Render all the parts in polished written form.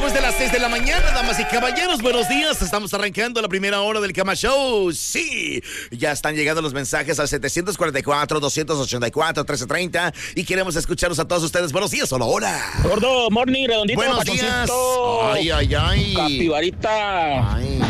después de las 6 de la mañana, damas y caballeros, buenos días. Estamos arrancando la primera hora del Cama Show. Sí, ya están llegando los mensajes al 744-284-1330 y queremos escucharlos a todos ustedes. Buenos días, hola, hola. Gordo, morning, redondito. Buenos días. Ay, ay, ay. Capibarita. Ay.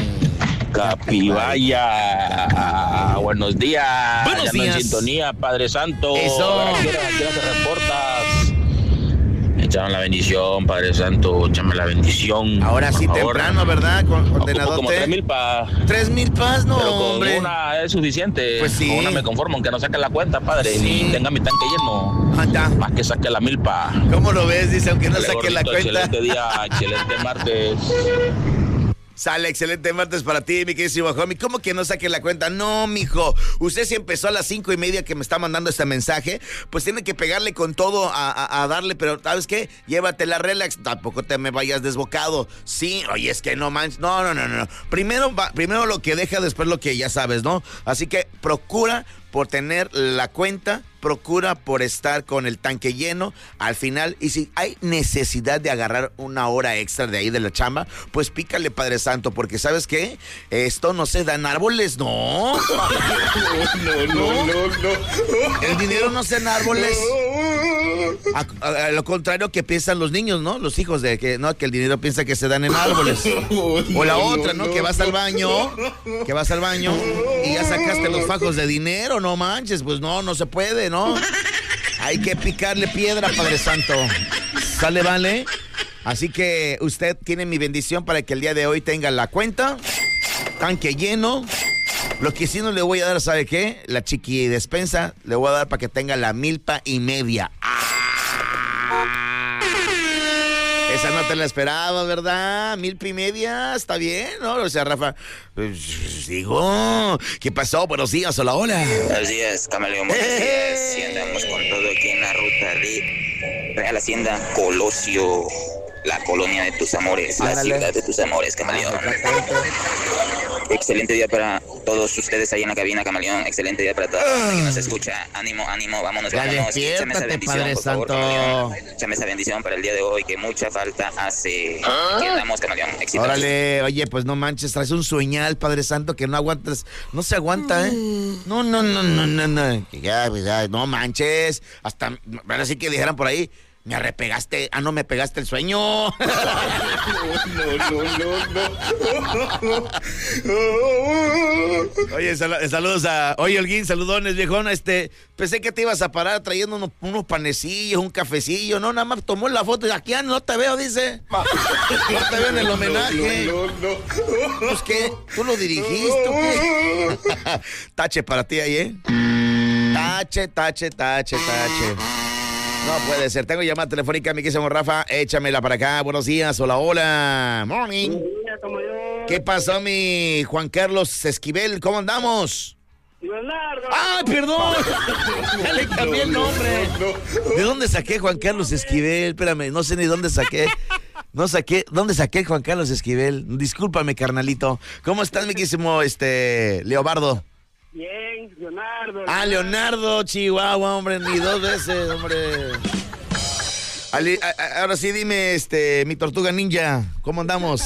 Capibaya. Buenos días. Buenos Ya ando días. en sintonía, Padre Santo. Eso. ¿A qué hora te reportas? Échame la bendición, Padre Santo. Échame la bendición. Ahora sí, por favor. temprano, ¿verdad? Ocupo Condenado. como 3,000 pa. 3,000 pas, no, Pero con hombre. una es suficiente. Pues sí. Con una me conformo, aunque no saque la cuenta, Padre. Sí. Ni tenga mi tanque lleno. Anda. Más que saque la milpa. ¿Cómo lo ves? Dice, aunque no Dale, saque la gordito, cuenta. Excelente día, excelente martes. Sale, excelente martes para ti, mi querido homie. ¿Cómo que no saque la cuenta? No, mijo. Usted si empezó a las 5:30 que me está mandando este mensaje, pues tiene que pegarle con todo a darle, pero ¿sabes qué? Llévatela relax, tampoco te me vayas desbocado. Sí, oye, es que no manches. No. Primero lo que deja, después lo que ya sabes, ¿no? Así que procura por tener la cuenta, procura por estar con el tanque lleno al final, y si hay necesidad de agarrar una hora extra de ahí de la chamba, pues pícale, Padre Santo, porque ¿sabes qué? Esto no se da en árboles, ¿no? No. El dinero no se da en árboles. A lo contrario que piensan los niños, ¿no? Los hijos de que no, que el dinero piensa que se dan en árboles. O la otra, ¿no? Que vas al baño y ya sacaste los fajos de dinero, no manches, pues no se puede, ¿no? Hay que picarle piedra, Padre Santo. ¿Sale, vale? Así que usted tiene mi bendición para que el día de hoy tenga la cuenta, tanque lleno. Lo que sí no le voy a dar, ¿sabe qué? La chiqui despensa le voy a dar para que tenga la 1,500. Esa no te la esperaba, ¿verdad? 1,500, está bien, ¿no? O sea, Rafa, pues, digo, ¿qué pasó? Buenos días, hola, hola. Buenos días, Camaleón, buenos días. Y andamos con todo aquí en la ruta de Real Hacienda Colosio, la colonia de tus amores, la Ándale. ciudad de tus amores, Camaleón. Excelente día para todos ustedes ahí en la cabina, Camaleón. Excelente día para toda la gente que nos escucha. Ánimo, vámonos, Ya vámonos. Échame esa despiértate, bendición, Padre por favor, Santo. Camaleón. Échame esa bendición para el día de hoy, que mucha falta hace. Aquí andamos, Camaleón. Éxito. Órale, oye, pues no manches, traes un sueñal, Padre Santo, que no aguantas, no se aguanta, ¿eh? No. Ya, no manches, hasta, ahora sí que dijeran por ahí, me arrepegaste, no me pegaste el sueño. Oye, saludos oye, Holguín, saludones, viejón, pensé que te ibas a parar trayendo unos panecillos, un cafecillo, no, nada más tomó la foto y aquí no te veo, dice. No te veo en el homenaje. Pues qué, tú lo dirigiste, ¿o qué? Tache para ti ahí, ¿eh? Tache. No puede ser. Tengo llamada telefónica, mi querido Rafa. Échamela para acá. Buenos días. Hola. Morning. ¿Qué pasó, mi Juan Carlos Esquivel? ¿Cómo andamos? Leonardo. ¡Ah, perdón! Ya le cambié el nombre. ¿De dónde saqué Juan Carlos Esquivel? Espérame, no sé ni dónde saqué. ¿Dónde saqué Juan Carlos Esquivel? Discúlpame, carnalito. ¿Cómo estás, mi querido Leobardo? Bien, Leonardo. Leonardo, Chihuahua, hombre, ni dos veces, hombre. Ahora sí, dime, mi tortuga ninja, ¿cómo andamos?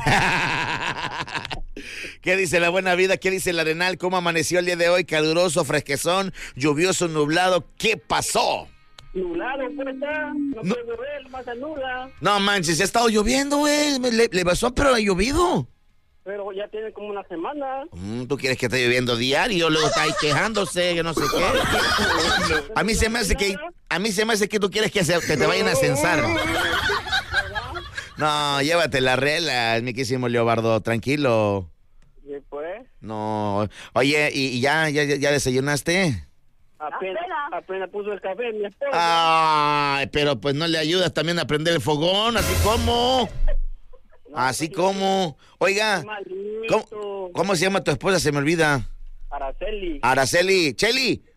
¿Qué dice la buena vida? ¿Qué dice el Arenal? ¿Cómo amaneció el día de hoy? Caluroso, fresquezón, lluvioso, nublado. ¿Qué pasó? Nublado, pues está. No puede llover, más nula. No manches, ha estado lloviendo, güey. Le pasó, pero ha llovido. Pero ya tiene como una semana. Tú quieres que esté lloviendo diario, luego está ahí quejándose, que no sé qué. A mí se me hace que tú quieres que te vayan a censar. No, llévate la regla, mi querido Leobardo, tranquilo. ¿Y pues? No, oye, ¿y ya desayunaste? Apenas puso el café, mi esposa. Ay, pero pues no le ayudas también a prender el fogón, así como. Así como. Oiga, ¿cómo se llama tu esposa? Se me olvida. Araceli. Araceli. Cheli,